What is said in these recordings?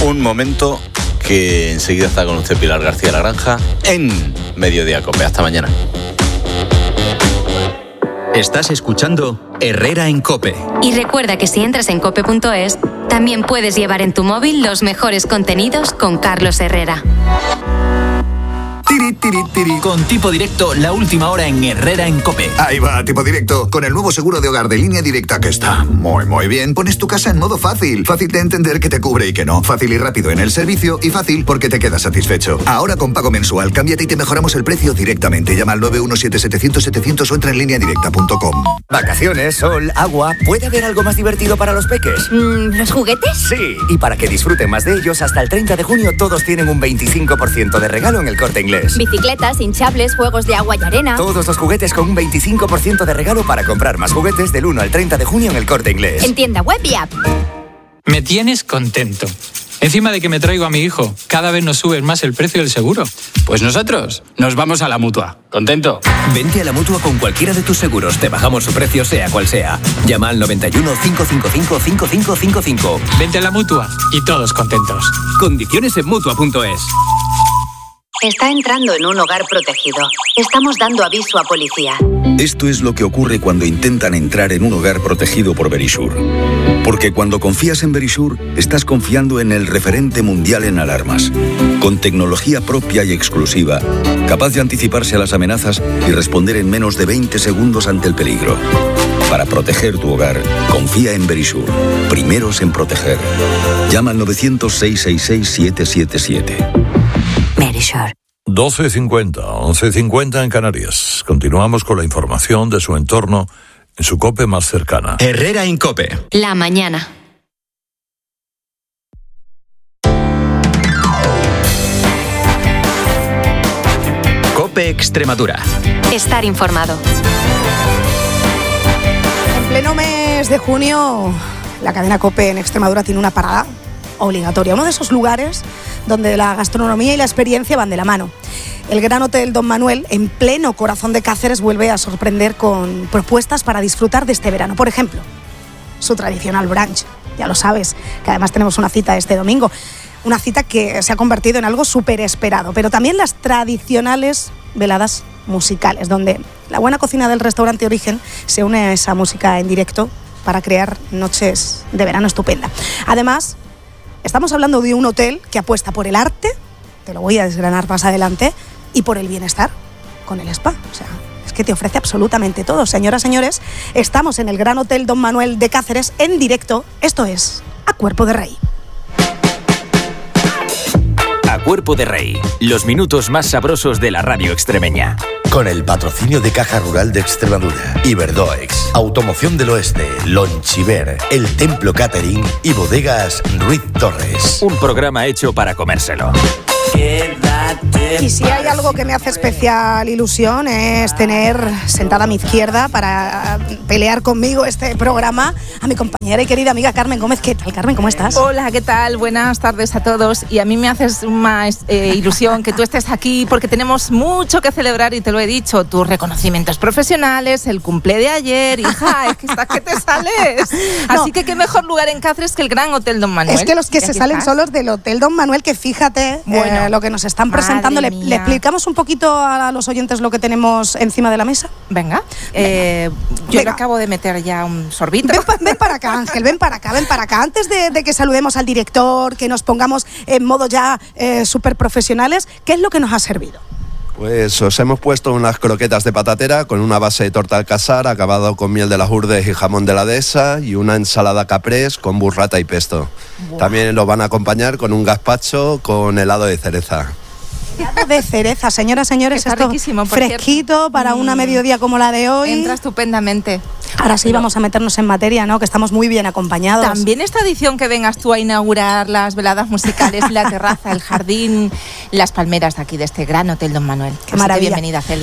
Un momento que enseguida está con usted Pilar García La Granja en Mediodía Cope. Hasta mañana. Estás escuchando Herrera en Cope. Y recuerda que si entras en cope.es, también puedes llevar en tu móvil los mejores contenidos con Carlos Herrera. Tiri, tiri, tiri. Con Tipo Directo, la última hora en Herrera en Cope. Ahí va, Tipo Directo. Con el nuevo seguro de hogar de Línea Directa, que está muy bien. Pones tu casa en modo fácil. Fácil de entender que te cubre y que no. Fácil y rápido en el servicio y fácil porque te quedas satisfecho. Ahora con pago mensual, cámbiate y te mejoramos el precio directamente. Llama al 917-700-700 o entra en lineadirecta.com. Vacaciones, sol, agua. ¿Puede haber algo más divertido para los peques? ¿Los juguetes? Sí, y para que disfruten más de ellos, hasta el 30 de junio todos tienen un 25% de regalo en El Corte Inglés. Bicicletas, hinchables, juegos de agua y arena. Todos los juguetes con un 25% de regalo para comprar más juguetes del 1 al 30 de junio en El Corte Inglés. En tienda web y app. Me tienes contento. Encima de que me traigo a mi hijo, cada vez nos subes más el precio del seguro. Pues nosotros nos vamos a la Mutua. ¿Contento? Vente a la Mutua con cualquiera de tus seguros. Te bajamos su precio sea cual sea. Llama al 91 555 5555. Vente a la Mutua y todos contentos. Condiciones en Mutua.es. Está entrando en un hogar protegido. Estamos dando aviso a policía. Esto es lo que ocurre cuando intentan entrar en un hogar protegido por Verisure. Porque cuando confías en Verisure, estás confiando en el referente mundial en alarmas. Con tecnología propia y exclusiva, capaz de anticiparse a las amenazas y responder en menos de 20 segundos ante el peligro. Para proteger tu hogar, confía en Verisure. Primeros en proteger. Llama al 900-666-777. Verisure. 12:50, 11:50 en Canarias. Continuamos con la información de su entorno en su COPE más cercana. Herrera en Cope. La mañana. COPE Extremadura. Estar informado. En pleno mes de junio, la cadena COPE en Extremadura tiene una parada obligatoria. Uno de esos lugares donde la gastronomía y la experiencia van de la mano. El Gran Hotel Don Manuel, en pleno corazón de Cáceres, vuelve a sorprender con propuestas para disfrutar de este verano. Por ejemplo, su tradicional brunch. Ya lo sabes, que además tenemos una cita este domingo. Una cita que se ha convertido en algo súper esperado. Pero también las tradicionales veladas musicales, donde la buena cocina del restaurante Origen se une a esa música en directo para crear noches de verano estupenda. Además, estamos hablando de un hotel que apuesta por el arte, te lo voy a desgranar más adelante, y por el bienestar, con el spa. O sea, es que te ofrece absolutamente todo. Señoras, señores, estamos en el Gran Hotel Don Manuel de Cáceres en directo. Esto es A Cuerpo de Rey. A Cuerpo de Rey, los minutos más sabrosos de la radio extremeña. Con el patrocinio de Caja Rural de Extremadura, Iberdoex, Automoción del Oeste, Lonchiver, El Templo Catering y Bodegas Ruiz Torres. Un programa hecho para comérselo. Y si hay algo que me hace especial ilusión es tener sentada a mi izquierda para pelear conmigo este programa a mi compañera y querida amiga Carmen Gómez. ¿Qué tal, Carmen? ¿Cómo estás? Hola, ¿qué tal? Buenas tardes a todos. Y a mí me haces más ilusión que tú estés aquí porque tenemos mucho que celebrar y te lo he dicho. Tus reconocimientos profesionales, el cumple de ayer, hija, es que estás que te sales. No. Así que qué mejor lugar en Cáceres que el Gran Hotel Don Manuel. Es que los que se salen son los del Hotel Don Manuel, que fíjate lo que nos están presentando. ¿Le explicamos un poquito a los oyentes lo que tenemos encima de la mesa? Venga. Yo le acabo de meter ya un sorbito. Ven para acá, Ángel, ven para acá. Antes de que saludemos al director, que nos pongamos en modo ya súper profesionales, ¿qué es lo que nos ha servido? Pues os hemos puesto unas croquetas de patatera con una base de torta alcázar acabado con miel de las Urdes y jamón de la dehesa y una ensalada caprés con burrata y pesto. Wow. También lo van a acompañar con un gazpacho con helado de cereza. Helado de cereza, señoras, señores, está esto riquísimo, fresquito para una mediodía como la de hoy. Entra estupendamente. Ahora sí vamos a meternos en materia, ¿no? Que estamos muy bien acompañados. También esta edición que vengas tú a inaugurar las veladas musicales, la terraza, el jardín, las palmeras de aquí de este Gran Hotel Don Manuel. Qué maravilla. Bienvenida, Celia.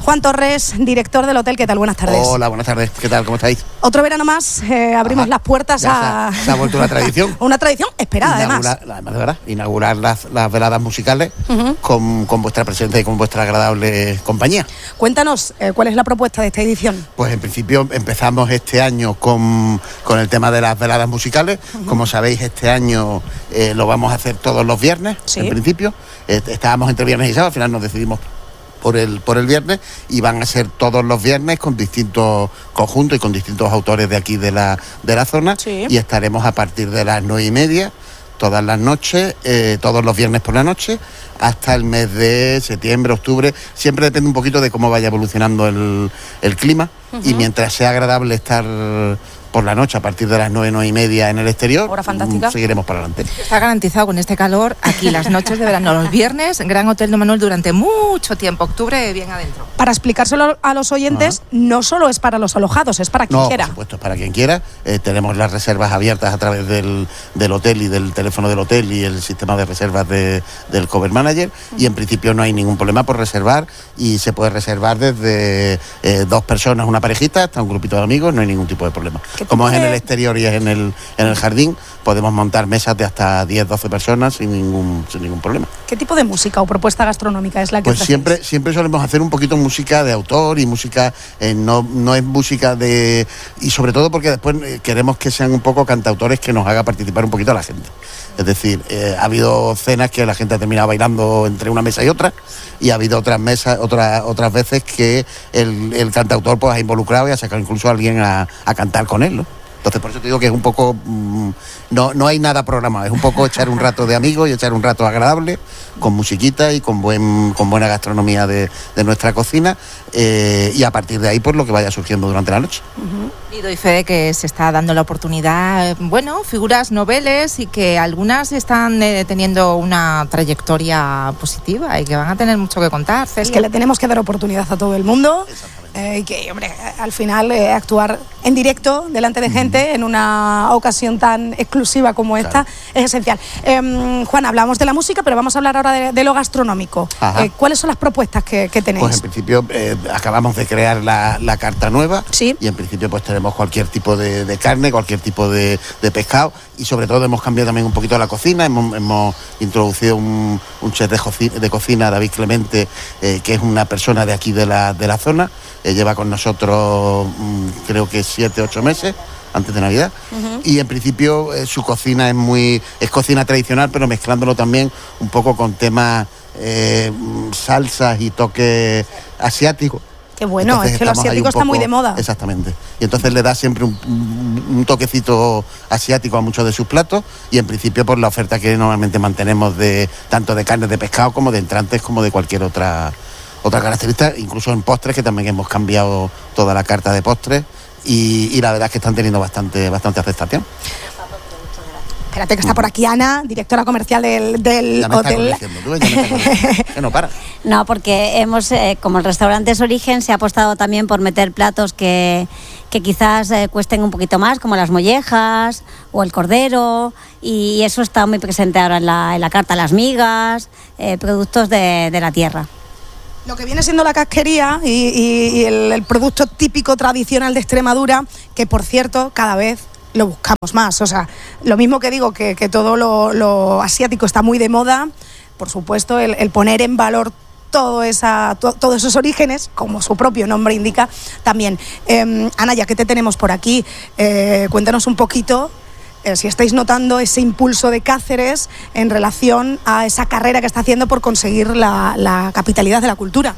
Juan Torres, director del hotel. ¿Qué tal? Buenas tardes. Hola, buenas tardes. ¿Qué tal? ¿Cómo estáis? Otro verano más, abrimos las puertas a... Se ha vuelto una tradición. Una tradición esperada, además. De verdad, inaugurar las veladas musicales con vuestra presencia y con vuestra agradable compañía. Cuéntanos, ¿cuál es la propuesta de esta edición? Pues en principio empezamos este año con el tema de las veladas musicales. Como sabéis, este año lo vamos a hacer todos los viernes, en principio. Estábamos entre viernes y sábado, al final nos decidimos por el viernes, y van a ser todos los viernes con distintos conjuntos y con distintos autores de aquí de la zona, y estaremos a partir de las 9:30 todas las noches, todos los viernes por la noche, hasta el mes de septiembre, octubre. Siempre depende un poquito de cómo vaya evolucionando el clima, y mientras sea agradable estar por la noche a partir de las 9:30 en el exterior, hora fantástica, seguiremos para adelante. Está garantizado con este calor aquí las noches de verano, los viernes, Gran Hotel Don Manuel durante mucho tiempo, octubre bien adentro. Para explicárselo a los oyentes, no solo es para los alojados, es para quien quiera. Por supuesto, es para quien quiera. Tenemos las reservas abiertas a través del hotel y del teléfono del hotel y el sistema de reservas del Cover Manager, y en principio no hay ningún problema por reservar, y se puede reservar desde 2 personas, una parejita, hasta un grupito de amigos, no hay ningún tipo de problema. Como es en el exterior y es en el jardín, podemos montar mesas de hasta 10-12 personas sin ningún problema. ¿Qué tipo de música o propuesta gastronómica es la que ofrecéis? Pues siempre solemos hacer un poquito música de autor y música, no es música de... Y sobre todo porque después queremos que sean un poco cantautores que nos haga participar un poquito a la gente. Es decir, ha habido cenas que la gente ha terminado bailando entre una mesa y otra, y ha habido otras veces que el cantautor pues ha involucrado y ha sacado incluso a alguien a cantar con él, ¿no? Entonces por eso te digo que es un poco, no hay nada programado, es un poco echar un rato de amigos y echar un rato agradable, con musiquita y con buena gastronomía de nuestra cocina, y a partir de ahí pues lo que vaya surgiendo durante la noche. Y doy fe de que se está dando la oportunidad, figuras noveles, y que algunas están teniendo una trayectoria positiva y que van a tener mucho que contar. Celia. Es que le tenemos que dar oportunidad a todo el mundo. Y que, hombre, al final actuar en directo delante de gente en una ocasión tan exclusiva como esta es esencial. Juan, hablamos de la música, pero vamos a hablar ahora de lo gastronómico. ¿Cuáles son las propuestas que tenéis? Pues en principio acabamos de crear la carta nueva, y en principio pues tenemos cualquier tipo de carne, cualquier tipo de pescado, y sobre todo hemos cambiado también un poquito la cocina. Hemos introducido un chef de cocina, David Clemente, que es una persona de aquí de la zona. Lleva con nosotros creo que 7-8 meses antes de Navidad, y en principio su cocina es cocina tradicional, pero mezclándolo también un poco con temas salsas y toques asiáticos. Qué bueno, entonces, es que lo asiático está muy de moda. Exactamente. Y entonces le da siempre un toquecito asiático a muchos de sus platos, y en principio por la oferta que normalmente mantenemos tanto de carnes de pescado como de entrantes como de cualquier otra característica, incluso en postres, que también hemos cambiado toda la carta de postres, y la verdad es que están teniendo bastante aceptación. Espérate, que está por aquí Ana, directora comercial del hotel. Que no para. No, porque como el restaurante es Origen, se ha apostado también por meter platos que quizás cuesten un poquito más, como las mollejas o el cordero, y eso está muy presente ahora en la carta, las migas, productos de la tierra. Lo que viene siendo la casquería y el producto típico tradicional de Extremadura, que por cierto cada vez lo buscamos más. O sea, lo mismo que digo que todo lo asiático está muy de moda, por supuesto el poner en valor todos esos orígenes, como su propio nombre indica, también. Ana, ya que te tenemos por aquí, cuéntanos un poquito si estáis notando ese impulso de Cáceres en relación a esa carrera que está haciendo por conseguir la capitalidad de la cultura.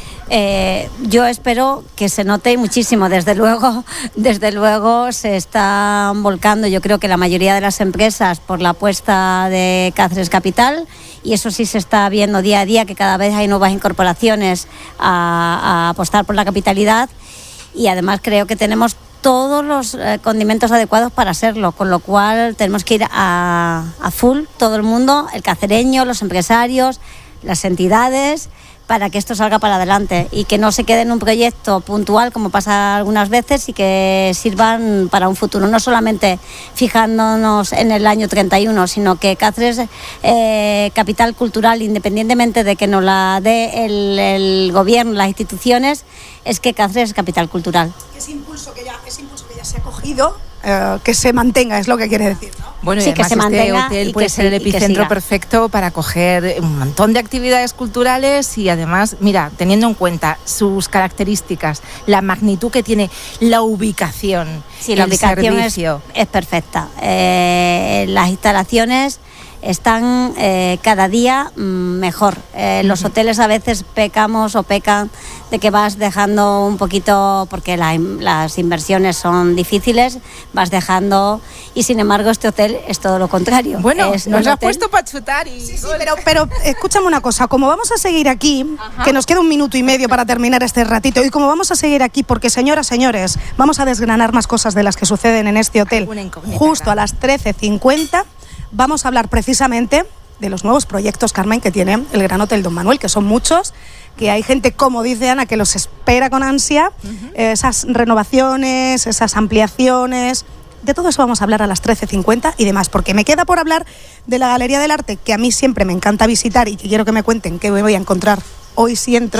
Yo espero que se note muchísimo. Desde luego se están volcando, yo creo que la mayoría de las empresas, por la apuesta de Cáceres Capital, y eso sí se está viendo día a día, que cada vez hay nuevas incorporaciones a apostar por la capitalidad, y además creo que tenemos todos los condimentos adecuados para hacerlo, con lo cual tenemos que ir a full todo el mundo, el cacereño, los empresarios, las entidades, para que esto salga para adelante y que no se quede en un proyecto puntual como pasa algunas veces y que sirvan para un futuro, no solamente fijándonos en el año 31, sino que Cáceres capital cultural, independientemente de que nos la dé el gobierno, las instituciones, es que Cáceres es capital cultural. Ese impulso que ya se ha cogido, que se mantenga, es lo que quiere decir, ¿no? Bueno, sí, y además que se mantenga este hotel y puede que ser el sí, epicentro perfecto para acoger un montón de actividades culturales y además, mira, teniendo en cuenta sus características, la magnitud que tiene, la ubicación, sí, la ubicación servicio. Es perfecta. Las instalaciones están cada día mejor. Los hoteles a veces pecan de que vas dejando un poquito, porque las inversiones son difíciles, vas dejando, y sin embargo este hotel es todo lo contrario. Bueno, nos lo has hotel... puesto para chutar y... Sí, pero escúchame una cosa, como vamos a seguir aquí, que nos queda 1 minuto y medio para terminar este ratito, y como vamos a seguir aquí porque, señoras, señores, vamos a desgranar más cosas de las que suceden en este hotel justo a las 13:50. Vamos a hablar precisamente de los nuevos proyectos, Carmen, que tiene el Gran Hotel Don Manuel, que son muchos, que hay gente, como dice Ana, que los espera con ansia, esas renovaciones, esas ampliaciones. De todo eso vamos a hablar a las 13:50 y demás, porque me queda por hablar de la Galería del Arte, que a mí siempre me encanta visitar y que quiero que me cuenten qué me voy a encontrar hoy si entro.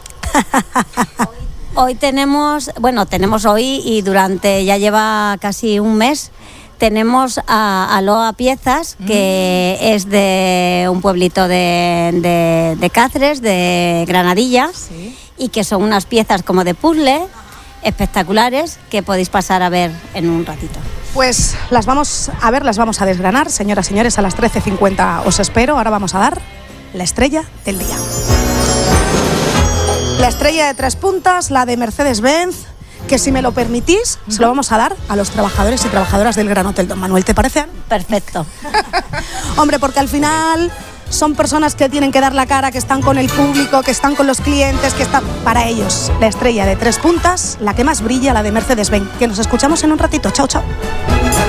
Hoy tenemos hoy y durante ya lleva casi un mes, tenemos a Aloha Piezas, que es de un pueblito de Cáceres, de Granadilla, sí, y que son unas piezas como de puzzle espectaculares que podéis pasar a ver en un ratito. Pues las vamos a ver, las vamos a desgranar, señoras y señores, a las 13:50 os espero. Ahora vamos a dar la estrella del día. La estrella de 3 puntas, la de Mercedes-Benz, que si me lo permitís, se lo vamos a dar a los trabajadores y trabajadoras del Gran Hotel Don Manuel. ¿Te parece? Perfecto. Hombre, porque al final son personas que tienen que dar la cara, que están con el público, que están con los clientes, que están para ellos. La estrella de 3 puntas, la que más brilla, la de Mercedes-Benz. Que nos escuchamos en un ratito. Chao, chao.